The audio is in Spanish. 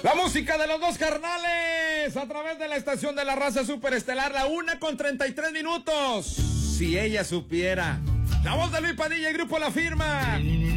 La música de los dos carnales a través de la estación de la raza superestelar, la 1:33. Si ella supiera. La voz de Luis Padilla y Grupo La Firma.